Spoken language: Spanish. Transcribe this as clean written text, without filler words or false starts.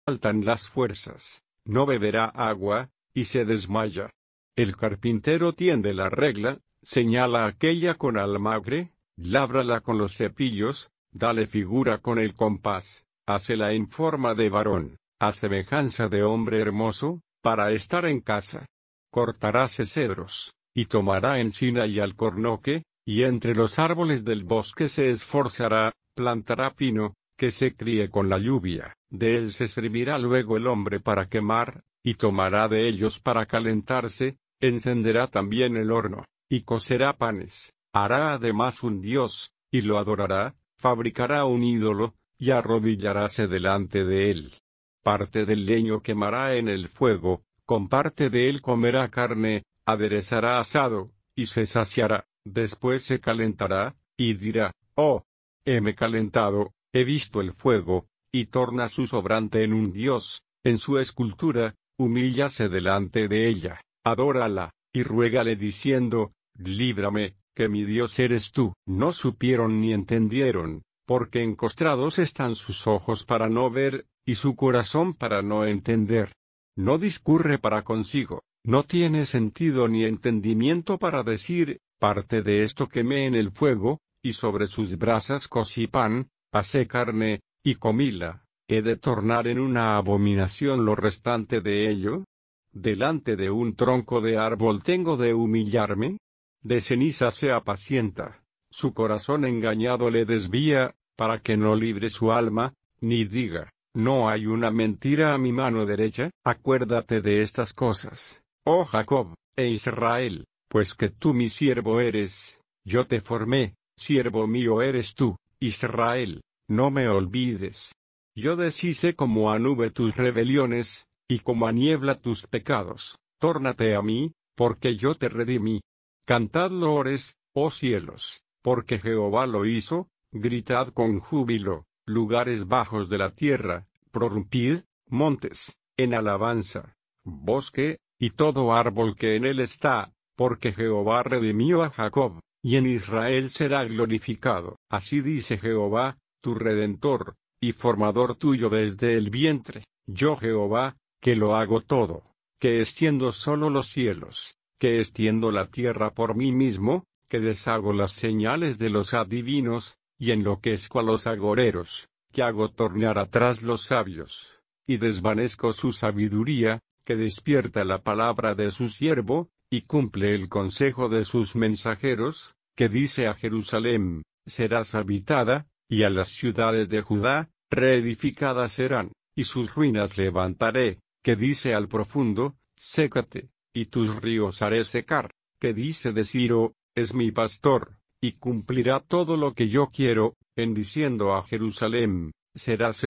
faltan las fuerzas, no beberá agua, y se desmaya. El carpintero tiende la regla, señala aquella con almagre, lábrala con los cepillos, dale figura con el compás, hácela en forma de varón, a semejanza de hombre hermoso, para estar en casa. Cortaráse cedros, y tomará encina y alcornoque, y entre los árboles del bosque se esforzará, plantará pino, que se críe con la lluvia, de él se servirá luego el hombre para quemar, y tomará de ellos para calentarse, encenderá también el horno, y cocerá panes, hará además un dios, y lo adorará, fabricará un ídolo, y arrodillaráse delante de él. Parte del leño quemará en el fuego, con parte de él comerá carne, aderezará asado, y se saciará, después se calentará, y dirá, oh, heme calentado, he visto el fuego, y torna su sobrante en un dios, en su escultura, humíllase delante de ella, adórala, y ruégale diciendo, líbrame, que mi Dios eres tú. No supieron ni entendieron, porque encostrados están sus ojos para no ver, y su corazón para no entender. No discurre para consigo, no tiene sentido ni entendimiento para decir, parte de esto quemé en el fuego, y sobre sus brasas cocí pan, asé carne, y comíla. ¿He de tornar en una abominación lo restante de ello? ¿Delante de un tronco de árbol tengo de humillarme? De ceniza se apacienta, su corazón engañado le desvía, para que no libre su alma, ni diga, no hay una mentira a mi mano derecha. Acuérdate de estas cosas, oh Jacob, e Israel, pues que tú mi siervo eres, yo te formé, siervo mío eres tú, Israel, no me olvides. Yo deshice como a nube tus rebeliones, y como a niebla tus pecados. Tórnate a mí, porque yo te redimí. Cantad loores, oh cielos, porque Jehová lo hizo, gritad con júbilo, lugares bajos de la tierra, prorrumpid, montes, en alabanza, bosque, y todo árbol que en él está, porque Jehová redimió a Jacob, y en Israel será glorificado. Así dice Jehová, tu Redentor, y formador tuyo desde el vientre, yo Jehová, que lo hago todo, que extiendo solo los cielos, que extiendo la tierra por mí mismo, que deshago las señales de los adivinos, y enloquezco a los agoreros, que hago tornar atrás los sabios, y desvanezco su sabiduría, que despierta la palabra de su siervo, y cumple el consejo de sus mensajeros, que dice a Jerusalén, serás habitada, y a las ciudades de Judá, reedificadas serán, y sus ruinas levantaré, que dice al profundo, sécate, y tus ríos haré secar, que dice de Ciro, es mi pastor, y cumplirá todo lo que yo quiero, en diciendo a Jerusalén, serás